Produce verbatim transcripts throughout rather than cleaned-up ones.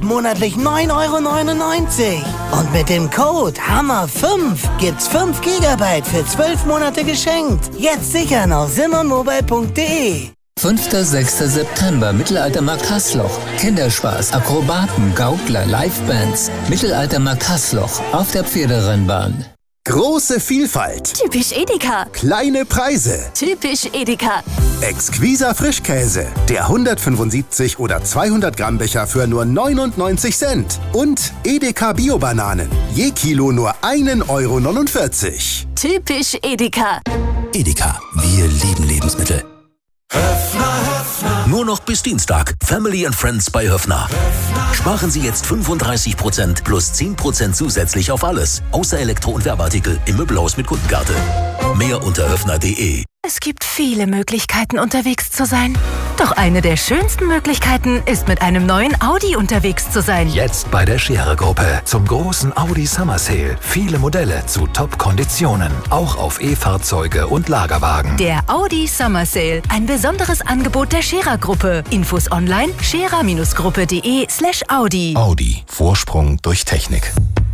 monatlich neun Euro neunundneunzig. Und mit dem Code Hammer fünf gibt's fünf Gigabyte für zwölf Monate geschenkt. Jetzt sichern auf simonmobile punkt de. fünfter bis sechster September, Mittelaltermarkt Hasloch. Kinderspaß, Akrobaten, Gaukler, Livebands. Mittelaltermarkt Hasloch auf der Pferderennbahn. Große Vielfalt. Typisch Edeka. Kleine Preise. Typisch Edeka. Exquiser Frischkäse. Der hundertfünfundsiebzig oder zweihundert Gramm Becher für nur neunundneunzig Cent. Und Edeka Bio-Bananen. Je Kilo nur einen Euro neunundvierzig. Typisch Edeka. Edeka. Wir lieben Lebensmittel. Höffner, Höffner. Nur noch bis Dienstag. Family and Friends bei Höffner. Höffner. Sparen Sie jetzt fünfunddreißig Prozent plus zehn Prozent zusätzlich auf alles. Außer Elektro- und Werbeartikel im Möbelhaus mit Kundenkarte. Mehr unter höffner punkt de. Es gibt viele Möglichkeiten, unterwegs zu sein. Doch eine der schönsten Möglichkeiten ist, mit einem neuen Audi unterwegs zu sein. Jetzt bei der Scherer-Gruppe zum großen Audi Summer Sale. Viele Modelle zu Top-Konditionen. Auch auf E-Fahrzeuge und Lagerwagen. Der Audi Summer Sale. Ein besonderes Angebot der Scherer-Gruppe. Infos online scherer-gruppe.de slash Audi. Audi. Vorsprung durch Technik.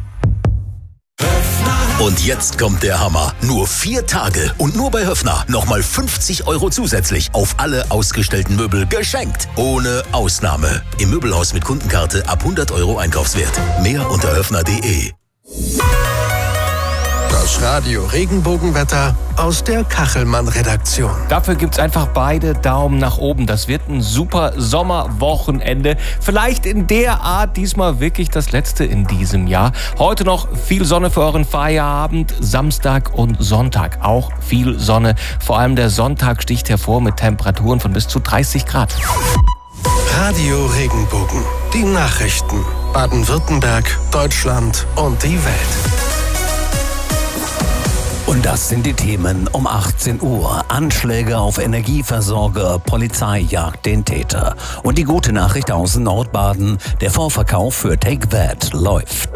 Und jetzt kommt der Hammer. Nur vier Tage und nur bei Höffner nochmal fünfzig Euro zusätzlich auf alle ausgestellten Möbel geschenkt. Ohne Ausnahme. Im Möbelhaus mit Kundenkarte ab hundert Euro Einkaufswert. Mehr unter höffner punkt de. Das Radio Regenbogenwetter aus der Kachelmann-Redaktion. Dafür gibt's einfach beide Daumen nach oben. Das wird ein super Sommerwochenende. Vielleicht in der Art diesmal wirklich das letzte in diesem Jahr. Heute noch viel Sonne für euren Feierabend. Samstag und Sonntag auch viel Sonne. Vor allem der Sonntag sticht hervor mit Temperaturen von bis zu dreißig Grad. Radio Regenbogen. Die Nachrichten. Baden-Württemberg, Deutschland und die Welt. Und das sind die Themen um achtzehn Uhr. Anschläge auf Energieversorger, Polizei jagt den Täter. Und die gute Nachricht aus Nordbaden, der Vorverkauf für Take That läuft.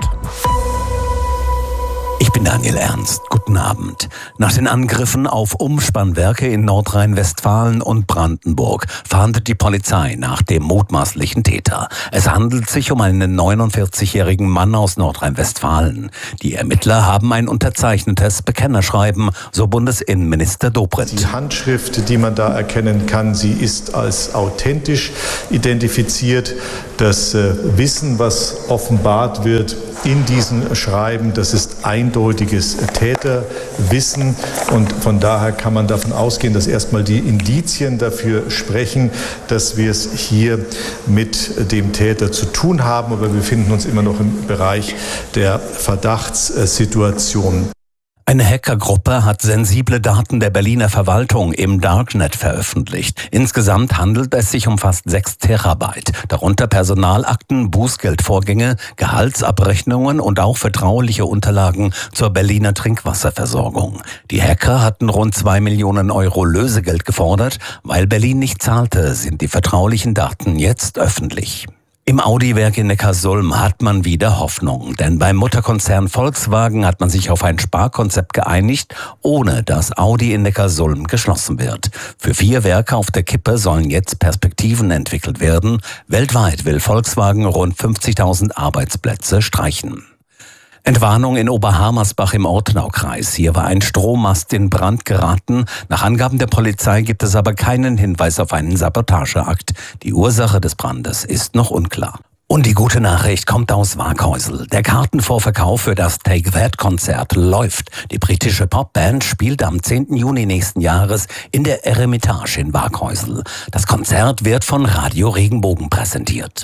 Ich bin Daniel Ernst. Guten Abend. Nach den Angriffen auf Umspannwerke in Nordrhein-Westfalen und Brandenburg fahndet die Polizei nach dem mutmaßlichen Täter. Es handelt sich um einen neunundvierzigjährigen Mann aus Nordrhein-Westfalen. Die Ermittler haben ein unterzeichnetes Bekennerschreiben, so Bundesinnenminister Dobrindt. Die Handschrift, die man da erkennen kann, sie ist als authentisch identifiziert. Das äh, Wissen, was offenbart wird in diesem Schreiben, das ist eindeutiges Täterwissen. Und von daher kann man davon ausgehen, dass erstmal die Indizien dafür sprechen, dass wir es hier mit dem Täter zu tun haben. Aber wir befinden uns immer noch im Bereich der Verdachtssituation. Eine Hackergruppe hat sensible Daten der Berliner Verwaltung im Darknet veröffentlicht. Insgesamt handelt es sich um fast sechs Terabyte, darunter Personalakten, Bußgeldvorgänge, Gehaltsabrechnungen und auch vertrauliche Unterlagen zur Berliner Trinkwasserversorgung. Die Hacker hatten rund zwei Millionen Euro Lösegeld gefordert. Weil Berlin nicht zahlte, sind die vertraulichen Daten jetzt öffentlich. Im Audi-Werk in Neckarsulm hat man wieder Hoffnung, denn beim Mutterkonzern Volkswagen hat man sich auf ein Sparkonzept geeinigt, ohne dass Audi in Neckarsulm geschlossen wird. Für vier Werke auf der Kippe sollen jetzt Perspektiven entwickelt werden. Weltweit will Volkswagen rund fünfzigtausend Arbeitsplätze streichen. Entwarnung in Oberhammersbach im Ortenaukreis. Hier war ein Strommast in Brand geraten. Nach Angaben der Polizei gibt es aber keinen Hinweis auf einen Sabotageakt. Die Ursache des Brandes ist noch unklar. Und die gute Nachricht kommt aus Waaghäusel. Der Kartenvorverkauf für das Take That-Konzert läuft. Die britische Popband spielt am zehnten Juni nächsten Jahres in der Eremitage in Waaghäusel. Das Konzert wird von Radio Regenbogen präsentiert.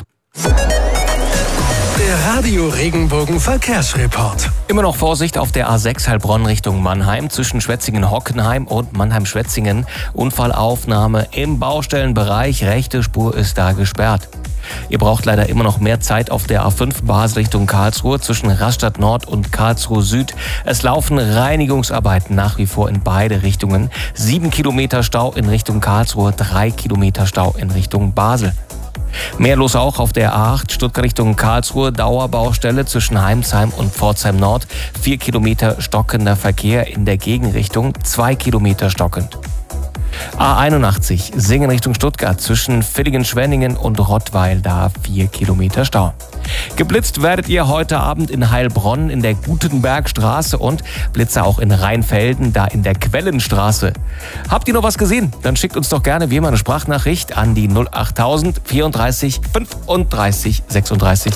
Der Radio Regenbogen Verkehrsreport. Immer noch Vorsicht auf der A sechs Heilbronn Richtung Mannheim zwischen Schwetzingen-Hockenheim und Mannheim-Schwetzingen. Unfallaufnahme im Baustellenbereich. Rechte Spur ist da gesperrt. Ihr braucht leider immer noch mehr Zeit auf der A fünf Basel Richtung Karlsruhe zwischen Rastatt Nord und Karlsruhe Süd. Es laufen Reinigungsarbeiten nach wie vor in beide Richtungen. Sieben Kilometer Stau in Richtung Karlsruhe, drei Kilometer Stau in Richtung Basel. Mehr los auch auf der A acht Stuttgart Richtung Karlsruhe, Dauerbaustelle zwischen Heimsheim und Pforzheim Nord. Vier Kilometer stockender Verkehr in der Gegenrichtung, zwei Kilometer stockend. A einundachtzig, Singen Richtung Stuttgart, zwischen Villingen-Schwenningen und Rottweil, da vier Kilometer Stau. Geblitzt werdet ihr heute Abend in Heilbronn in der Gutenbergstraße und Blitzer auch in Rheinfelden, da in der Quellenstraße. Habt ihr noch was gesehen? Dann schickt uns doch gerne wie immer eine Sprachnachricht an die null achttausend vierunddreißig fünfunddreißig sechsunddreißig.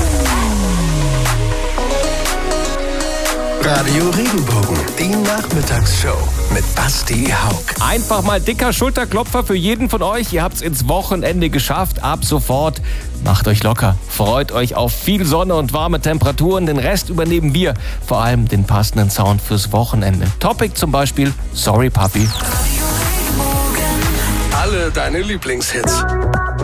Radio Regenbogen, die Nachmittagsshow mit Basti Haug. Einfach mal dicker Schulterklopfer für jeden von euch. Ihr habt's ins Wochenende geschafft. Ab sofort macht euch locker. Freut euch auf viel Sonne und warme Temperaturen. Den Rest übernehmen wir. Vor allem den passenden Sound fürs Wochenende. Topic zum Beispiel Sorry Papi. Alle deine Lieblingshits.